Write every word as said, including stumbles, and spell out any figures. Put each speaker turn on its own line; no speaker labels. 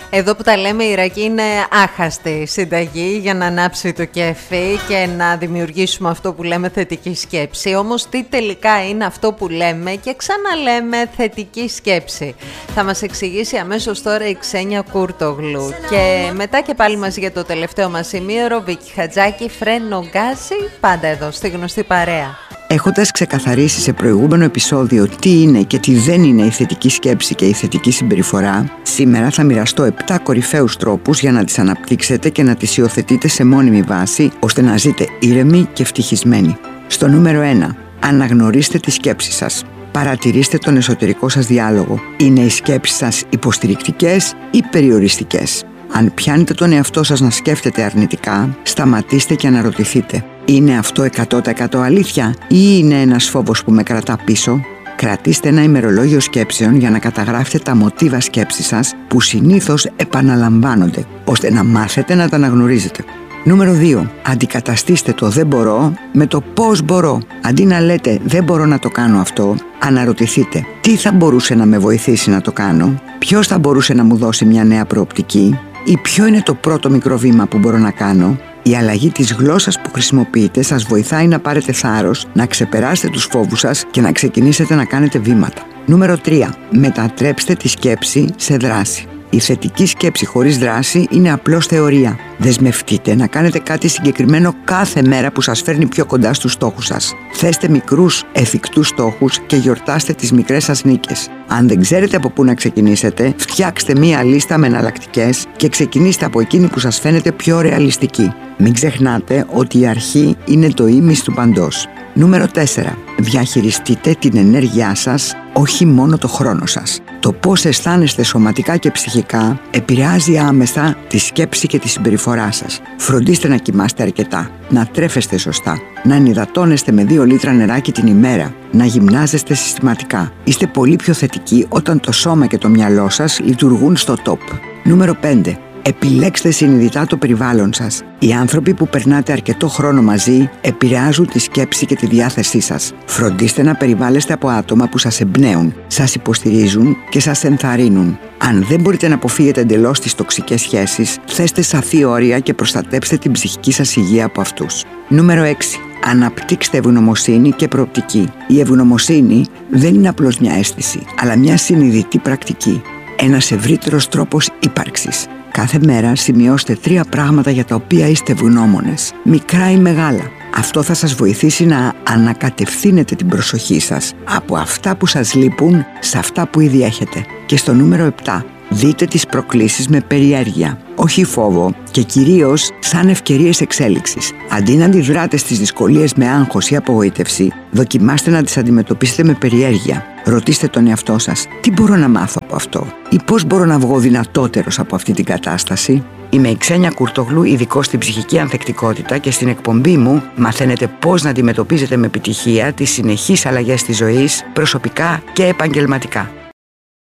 Εδώ που τα λέμε, η Ρακή είναι άχαστη συνταγή για να ανάψει το κέφι και να δημιουργήσουμε αυτό που λέμε θετική σκέψη. Όμως τι τελικά είναι αυτό που λέμε και ξαναλέμε θετική σκέψη? Θα μας εξηγήσει αμέσως τώρα η Ξένια Κούρτογλου. Και μετά και πάλι μαζί για το τελευταίο μας ημίωρο, Βίκη Χατζάκη, Φρένο Γκάζι, πάντα εδώ στη γνωστή παρέα.
Έχοντας ξεκαθαρίσει σε προηγούμενο επεισόδιο τι είναι και τι δεν είναι η θετική σκέψη και η θετική συμπεριφορά, σήμερα θα μοιραστώ επτά κορυφαίους τρόπους για να τις αναπτύξετε και να τις υιοθετείτε σε μόνιμη βάση, ώστε να ζείτε ήρεμοι και ευτυχισμένοι. Στο νούμερο ένα. Αναγνωρίστε τις σκέψεις σας. Παρατηρήστε τον εσωτερικό σας διάλογο. Είναι οι σκέψεις σας υποστηρικτικές ή περιοριστικές? Αν πιάνετε τον εαυτό σας να σκέφτεται αρνητικά, σταματήστε και αναρωτηθείτε. Είναι αυτό εκατό τοις εκατό αλήθεια ή είναι ένας φόβος που με κρατά πίσω? Κρατήστε ένα ημερολόγιο σκέψεων για να καταγράφετε τα μοτίβα σκέψης σας που συνήθως επαναλαμβάνονται, ώστε να μάθετε να τα αναγνωρίζετε. Νούμερο δύο. Αντικαταστήστε το δεν μπορώ με το πώς μπορώ. Αντί να λέτε δεν μπορώ να το κάνω αυτό, αναρωτηθείτε τι θα μπορούσε να με βοηθήσει να το κάνω, ποιος θα μπορούσε να μου δώσει μια νέα προοπτική ή ποιο είναι το πρώτο μικρό βήμα που μπορώ να κάνω. Η αλλαγή της γλώσσας που χρησιμοποιείτε σας βοηθάει να πάρετε θάρρος, να ξεπεράσετε τους φόβους σας και να ξεκινήσετε να κάνετε βήματα. Νούμερο τρία. Μετατρέψτε τη σκέψη σε δράση. Η θετική σκέψη χωρίς δράση είναι απλώς θεωρία. Δεσμευτείτε να κάνετε κάτι συγκεκριμένο κάθε μέρα που σας φέρνει πιο κοντά στους στόχους σας. Θέστε μικρούς, εφικτούς στόχους και γιορτάστε τις μικρές σας νίκες. Αν δεν ξέρετε από πού να ξεκινήσετε, φτιάξτε μία λίστα με εναλλακτικές και ξεκινήστε από εκείνη που σας φαίνεται πιο ρεαλιστική. Μην ξεχνάτε ότι η αρχή είναι το ίμις του παντός. Νούμερο τέσσερα. Διαχειριστείτε την ενέργειά σας, όχι μόνο το χρόνο σας. Το πώς αισθάνεστε σωματικά και ψυχικά επηρεάζει άμεσα τη σκέψη και τη συμπεριφορά σας. Φροντίστε να κοιμάστε αρκετά, να τρέφεστε σωστά, να ενυδατώνεστε με δύο λίτρα νεράκι την ημέρα, να γυμνάζεστε συστηματικά. Είστε πολύ πιο θετικοί όταν το σώμα και το μυαλό σας λειτουργούν στο top. Νούμερο πέντε. Επιλέξτε συνειδητά το περιβάλλον σας. Οι άνθρωποι που περνάτε αρκετό χρόνο μαζί επηρεάζουν τη σκέψη και τη διάθεσή σας. Φροντίστε να περιβάλλεστε από άτομα που σας εμπνέουν, σας υποστηρίζουν και σας ενθαρρύνουν. Αν δεν μπορείτε να αποφύγετε εντελώς τις τοξικές σχέσεις, θέστε σαφή όρια και προστατέψτε την ψυχική σας υγεία από αυτούς. Νούμερο έξι. Αναπτύξτε ευγνωμοσύνη και προοπτική. Η ευγνωμοσύνη δεν είναι απλώς μια αίσθηση, αλλά μια συνειδητή πρακτική. Ένας ευρύτερος τρόπος ύπαρξης. Κάθε μέρα σημειώστε τρία πράγματα για τα οποία είστε ευγνώμονες, μικρά ή μεγάλα. Αυτό θα σας βοηθήσει να ανακατευθύνετε την προσοχή σας από αυτά που σας λείπουν σε αυτά που ήδη έχετε. Και στο νούμερο επτά, δείτε τις προκλήσεις με περιέργεια, όχι φόβο και κυρίως σαν ευκαιρίες εξέλιξης. Αντί να αντιδράτε στις δυσκολίες με άγχος ή απογοήτευση, δοκιμάστε να τις αντιμετωπίσετε με περιέργεια. Ρωτήστε τον εαυτό σας, τι μπορώ να μάθω από αυτό ή πώς μπορώ να βγω δυνατότερος από αυτή την κατάσταση. Είμαι η Ξένια Κούρτογλου, ειδικός στην ψυχική ανθεκτικότητα, και στην εκπομπή μου μαθαίνετε πώς να αντιμετωπίζετε με επιτυχία τις συνεχείς αλλαγές της ζωής, προσωπικά και επαγγελματικά.